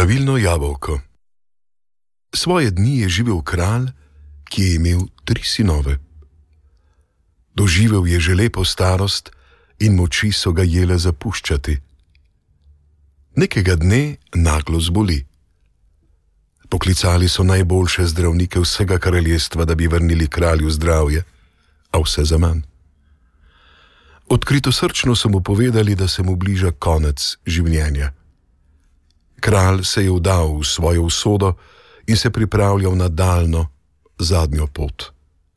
Zdravilno jabolko. Svoje dni je živel kralj, ki je imel 3 sinove. Doživel je že lepo starost in moči so ga jele zapuščati. Nekega dne naglo zboli. Poklicali so najboljše zdravnike vsega kraljestva, da bi vrnili kralju zdravje, a vse zaman. Odkritosrčno so mu povedali, da se mu bliža konec življenja. Kralj se je vdal v svojo usodo in se pripravljal na daljno, zadnjo pot.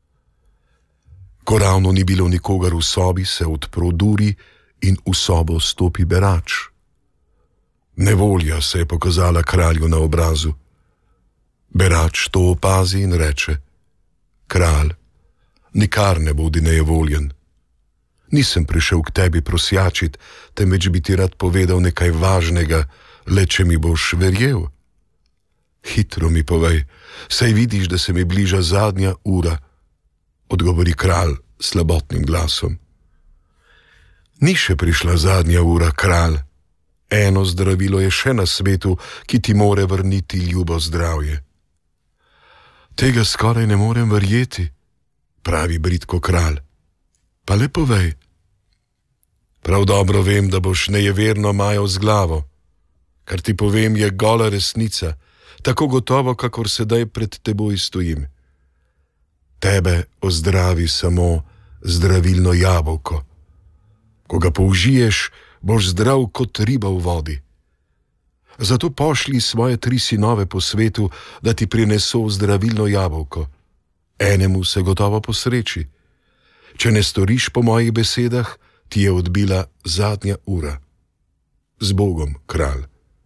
Ko ravno ni bilo nikogar v sobi, se odpro duri in v sobo stopi berač. Nevolja se je pokazala kralju na obrazu. Berač to opazi in reče: Kralj, nikar ne bodi nejevoljen. Nisem prišel k tebi prosjačit, temveč bi ti rad povedal nekaj važnega, le če mi boš verjel. Hitro mi povej, saj vidiš, da se mi bliža zadnja ura, odgovori kralj slabotnim glasom. Ni še prišla zadnja ura, kralj. Eno zdravilo je še na svetu, ki ti more vrniti ljubo zdravje. Tega skoraj ne morem verjeti, pravi bridko kralj. Pa le povej. Prav dobro vem, da boš nejeverno majal z glavo. Kar ti povem, je gola resnica, tako gotovo, kakor sedaj pred teboj stojim. Tebe ozdravi samo zdravilno jabolko. Ko ga použiješ, boš zdrav kot riba v vodi. Zato pošlji svoje 3 sinove po svetu, da ti prineso zdravilno jabolko. Enemu se gotovo posreči. Če ne storiš po mojih besedah, ti je odbila zadnja ura. Z Bogom, kralj.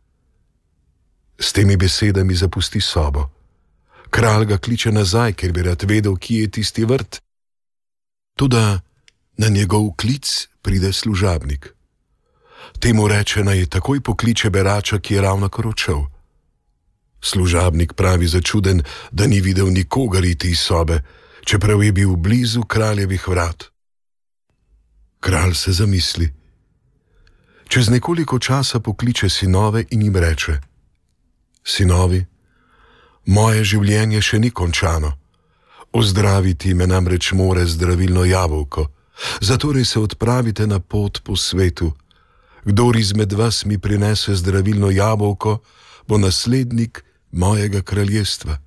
S temi besedami zapusti sobo. Kralj ga kliče nazaj, ker bi rad vedel, kje je tisti vrt. Toda na njegov klic pride služabnik. Temu reče, naj takoj pokliče berača, ki je ravnokar odšel. Služabnik pravi začuden, da ni videl nikogar iti iz sobe, čeprav je bil blizu kraljevih vrat. Kralj se zamisli. Čez nekoliko časa pokliče sinove in jim reče: Sinovi, moje življenje še ni končano. Ozdraviti me namreč more zdravilno jabolko, zatorej se odpravite na pot po svetu. Kdor izmed vas mi prinese zdravilno jabolko, bo naslednik mojega kraljestva.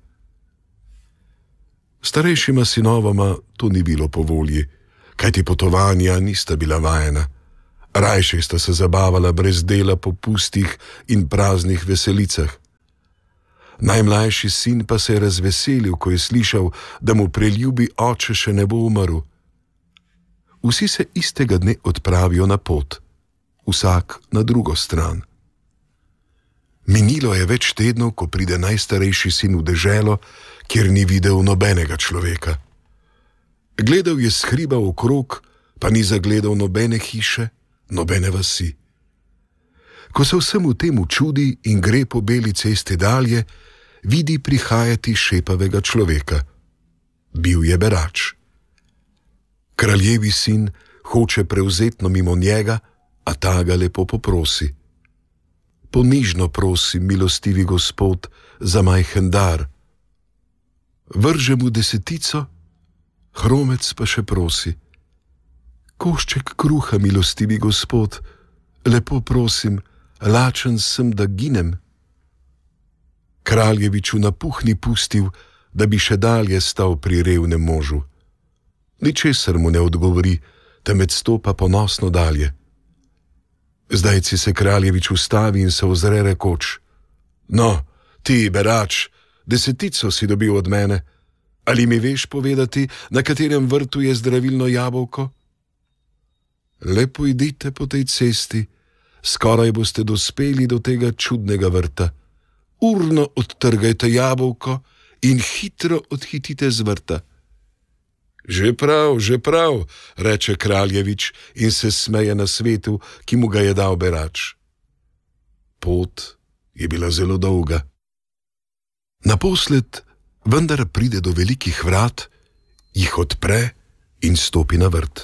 Starejšima sinovoma to ni bilo po volji, kajti potovanja nista bila vajena. Rajše sta se zabavala brez dela po pustih in praznih veselicah. Najmlajši sin pa se je razveselil, ko je slišal, da mu preljubi oče še ne bo umrl. Vsi se istega dne odpravijo na pot, vsak na drugo stran. Minilo je več tednov, ko pride najstarejši sin v deželo, kjer ni videl nobenega človeka. Gledal je s hriba okrog, pa ni zagledal nobene hiše, nobene vasi. Ko se vsemu temu čudi in gre po beli cesti dalje, vidi prihajati šepavega človeka. Bil je berač. Kraljevi sin hoče prevzetno mimo njega, a ta ga lepo poprosi. Ponižno prosi, milostivi gospod, za majhen dar. Vrže mu 10, hromec pa še prosi. Košček kruha, milostivi gospod, lepo prosim, lačen sem, da ginem. Kraljeviču napuh ni pustil, da bi še dalje stal pri revnem možu. Ničesar mu ne odgovori, temveč stopa ponosno dalje. Zdajci se kraljevič ustavi in se ozre rekoč: No, ti, berač, 10 si dobil od mene. Ali mi veš povedati, na katerem vrtu je zdravilno jabolko? Lepo idite po tej cesti, skoraj boste dospeli do tega čudnega vrta. Urno odtrgajte jabolko in hitro odhitite z vrta. Že prav, reče kraljevič in se smeje na svetu, ki mu ga je dal berač. Pot je bila zelo dolga. Naposled vendar pride do velikih vrat, jih odpre in stopi na vrt.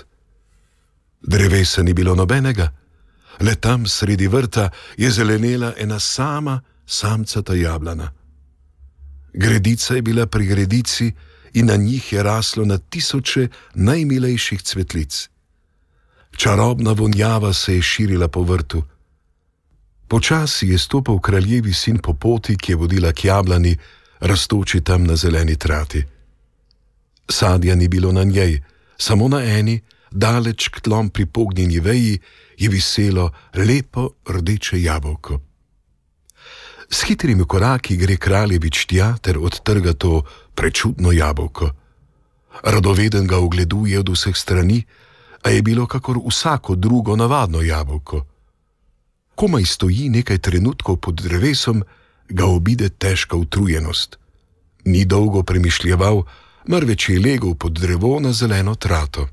Drevesa ni bilo nobenega, le tam sredi vrta je zelenela ena sama samcata jablana. Gredica je bila pri gredici in na njih je raslo na tisoče najmilejših cvetlic. Čarobna vonjava se je širila po vrtu. Počasi je stopal kraljevi sin po poti, ki je vodila k jablani, rastoči tam na zeleni trati. Sadja ni bilo na njej, samo na eni, daleč k tlom pripognjeni veji, je viselo lepo rdeče jabolko. S hitrimi koraki gre kraljevič tja ter odtrga to prečudno jabolko. Radoveden ga ogleduje od vseh strani, a je bilo kakor vsako drugo navadno jabolko. Komaj stoji nekaj trenutkov pod drevesom, ga obide težka utrujenost. Ni dolgo premišljeval, marveč je legel pod drevo na zeleno trato.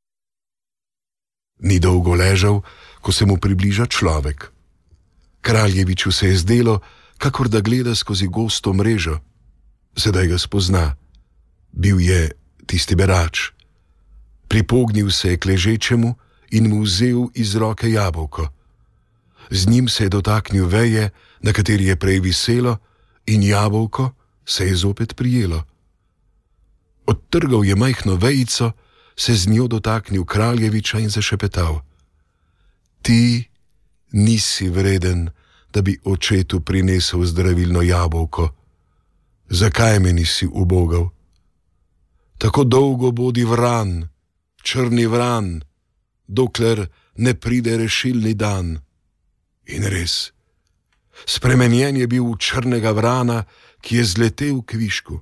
Ni dolgo ležal, ko se mu približa človek. Kraljeviču se je zdelo, kakor da gleda skozi gosto mrežo. Sedaj ga spozna. Bil je tisti berač. Pripognil se je k ležečemu in mu vzel iz roke jabolko. Z njim se je dotaknil veje, na kateri je prej viselo, in jabolko se je zopet prijelo. Odtrgal je majhno vejico, se z njo dotaknil kraljeviča in zašepetal: Ti nisi vreden, da bi očetu prinesel zdravilno jabolko. Zakaj me nisi ubogal? Tako dolgo bodi vran, črni vran, dokler ne pride rešilni dan. In res, spremenjen je bil v črnega vrana, ki je zletel k višku.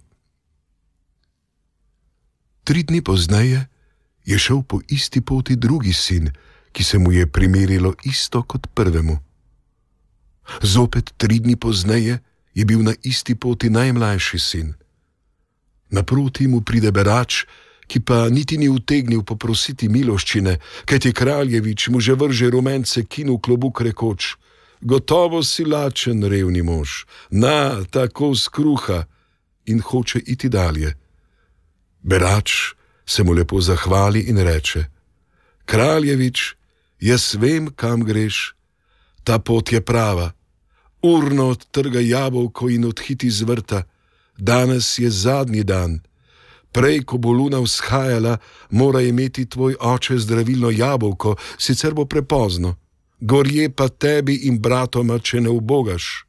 3 dni pozneje je šel po isti poti drugi sin, ki se mu je primerilo isto kot prvemu. Zopet 3 dni pozneje je bil na isti poti najmlajši sin. Naproti mu pride berač, ki pa niti ni utegnil poprositi miloščine, kajti kraljevič mu že vrže rumence kinu klobuk rekoč: Gotovo si lačen, revni mož, na, tako skruha, in hoče iti dalje. Berač se mu lepo zahvali in reče: Kraljevič, jaz vem, kam greš, ta pot je prava. Urno odtrga jabolko in odhiti z vrta. Danes je zadnji dan. Prej, ko bo luna vzhajala, mora imeti tvoj oče zdravilno jabolko, sicer bo prepozno. Gorje pa tebi in bratoma, če ne ubogaš.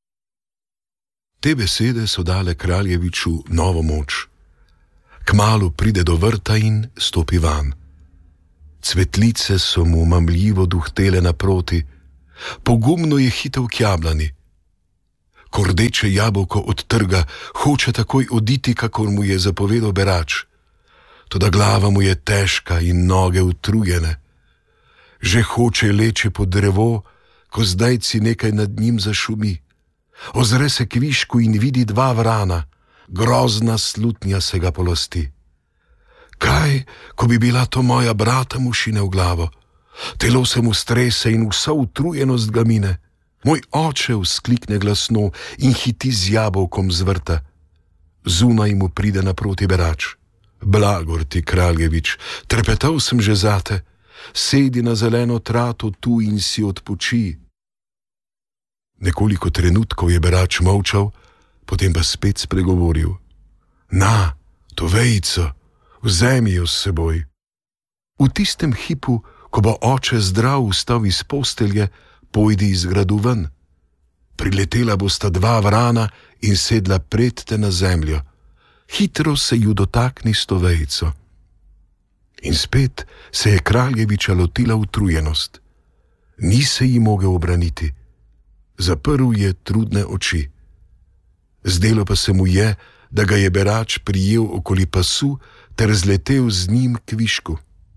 Te besede so dale kraljeviču novo moč. Kmalu pride do vrta in stopi van. Cvetlice so mu mamljivo duhtele naproti. Pogumno je hitel k jablani. Ko rdeče jabolko odtrga, hoče takoj oditi, kakor mu je zapovedal berač. Toda glava mu je težka in noge utrujene. Že hoče leči pod drevo, ko zdajci nekaj nad njim zašumi. Ozre se k višku in vidi 2 vrana, grozna slutnja se ga polasti. Kaj, ko bi bila to moja brata, mu šine v glavo. Telo se mu strese in vsa utrujenost ga mine. Moj oče, vzklikne glasno in hiti z jabolkom z vrta. Zunaj mu pride naproti berač. Blagor ti, kraljevič, trepetal sem že zate. Sedi na zeleno trato tu in si odpoči. Nekoliko trenutkov je berač molčal, potem pa spet spregovoril. Na, to vejico, vzemi jo s seboj. V tistem hipu, ko bo oče zdrav vstal iz postelje, pojdi iz gradu ven. Priletela bosta 2 vrana in sedla pred te na zemljo. Hitro se ju dotakni s to vejico. In spet se je kraljeviča lotila utrujenost. Ni se ji mogel obraniti. Zaprl je trudne oči. Zdelo pa se mu je, da ga je berač prijel okoli pasu ter zletel z njim k višku.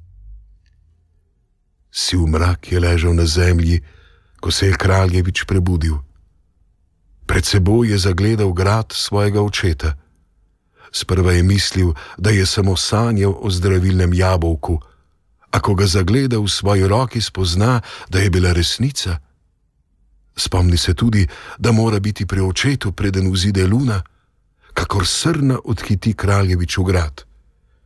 Siv mrak je ležal na zemlji, ko se je kraljevič prebudil. Pred seboj je zagledal grad svojega očeta. Sprva je mislil, da je samo sanjal o zdravilnem jabolku, a ko ga zagleda v svoji roki, spozna, da je bila resnica. Spomni se tudi, da mora biti pri očetu, preden vzide luna, kakor srna odhiti kraljevič v grad.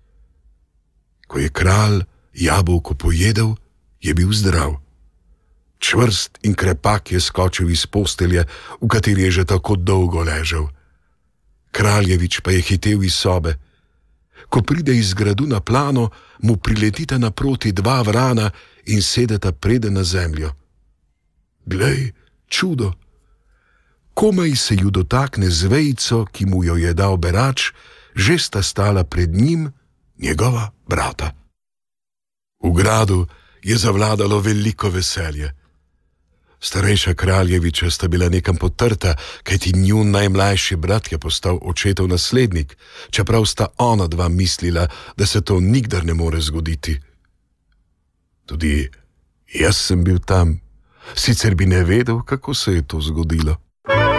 Ko je kralj jabolko pojedel, je bil zdrav. Čvrst in krepak je skočil iz postelje, v kateri je že tako dolgo ležal. Kraljevič pa je hitel iz sobe. Ko pride iz gradu na plano, mu priletita naproti dva vrana in sedeta preden na zemljo. Glej, čudo! Komaj se ju dotakne z vejico, ki mu jo je dal berač, že sta stala pred njim njegova brata. V gradu je zavladalo veliko veselje. Starejša kraljeviča sta bila nekam potrta, kajti njun najmlajši brat je postal očetov naslednik, čeprav sta ona dva mislila, da se to nikdar ne more zgoditi. Tudi jaz sem bil tam, sicer bi ne vedel, kako se je to zgodilo.